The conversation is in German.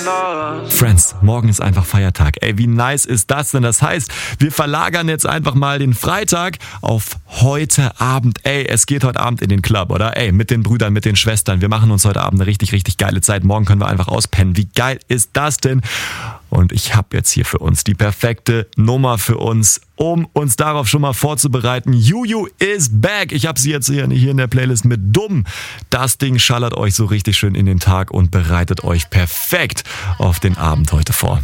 Friends, morgen ist einfach Feiertag. Ey, wie nice ist das denn? Das heißt, wir verlagern jetzt einfach mal den Freitag auf heute Abend. Ey, es geht heute Abend in den Club, oder? Ey, mit den Brüdern, mit den Schwestern. Wir machen uns heute Abend eine richtig, richtig geile Zeit. Morgen können wir einfach auspennen. Wie geil ist das denn? Und ich habe jetzt hier für uns die perfekte Nummer für uns, um uns darauf schon mal vorzubereiten. Juju is back. Ich habe sie jetzt hier in der Playlist mit Dumm. Das Ding schallert euch so richtig schön in den Tag und bereitet euch perfekt auf den Abend heute vor.